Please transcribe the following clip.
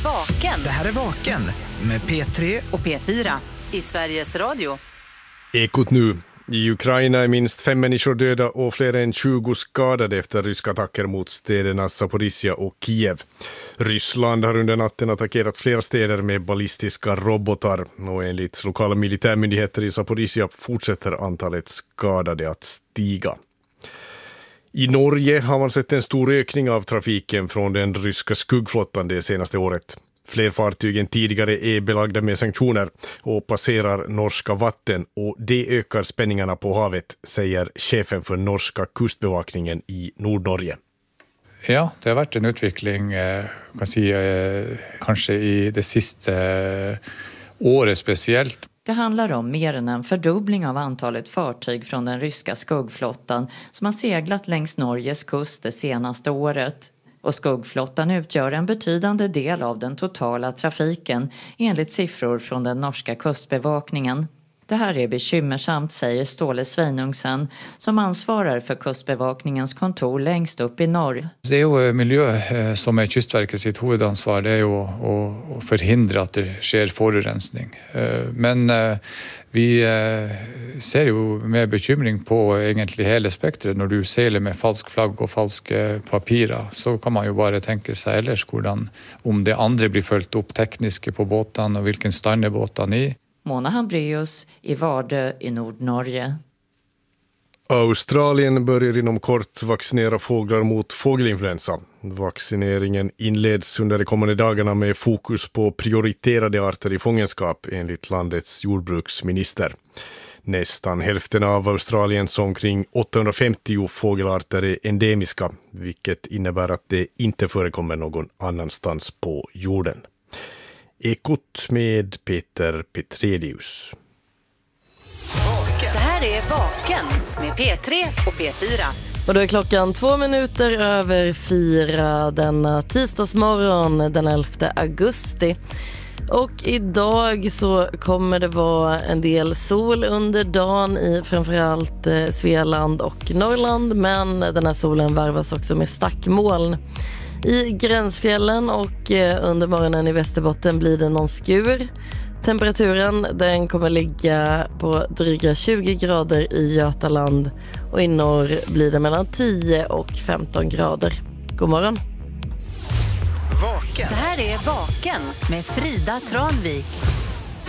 Vaken. Det här är Vaken med P3 och P4 i Sveriges Radio. Ekot nu. I Ukraina är minst 5 människor döda och fler än 20 skadade efter ryska attacker mot städerna Zaporizjzja och Kiev. Ryssland har under natten attackerat flera städer med ballistiska robotar och enligt lokala militärmyndigheter i Zaporizjzja fortsätter antalet skadade att stiga. I Norge har man sett en stor ökning av trafiken från den ryska skuggflottan det senaste året. Fler fartyg än tidigare är belagda med sanktioner och passerar norska vatten, och det ökar spänningarna på havet, säger chefen för norska kustbevakningen i Nordnorge. Ja, det har varit en utveckling kan säga, kanske i det sista året speciellt. Det handlar om mer än en fördubbling av antalet fartyg från den ryska skuggflottan som har seglat längs Norges kust det senaste året. Och skuggflottan utgör en betydande del av den totala trafiken enligt siffror från den norska kustbevakningen. Det här är bekymmersamt, säger Ståle Sveinungsen som ansvarar för kustbevakningens kontor längst upp i norr. Det är ju miljö som är Kystverket sitt huvudansvar, det är ju att förhindra att det sker förorensning. Men vi ser ju med bekymring på egentligen hela spektret. När du seglar med falsk flagg och falska papirer så kan man ju bara tänka sig ellers om det andra blir följt upp tekniska på båten och vilken stand är båten i. Mona Hambreus i Vardö i Nordnorge. Australien börjar inom kort vaccinera fåglar mot fågelinfluensa. Vaccineringen inleds under de kommande dagarna med fokus på prioriterade arter i fångenskap enligt landets jordbruksminister. Nästan hälften av Australiens omkring 850 fågelarter är endemiska, vilket innebär att det inte förekommer någon annanstans på jorden. Ekot med Peter Petrelius. Det här är Vaken med P3 och P4. Och då är klockan 4:02 denna tisdagsmorgon den 11 augusti. Och idag så kommer det vara en del sol under dagen i framförallt Svealand och Norrland. Men den här solen varvas också med stackmoln. I gränsfjällen och under morgonen i Västerbotten blir det någon skur. Temperaturen den kommer ligga på dryga 20 grader i Götaland och i norr blir det mellan 10 och 15 grader. God morgon. Vaken. Det här är Vaken med Frida Tranvik.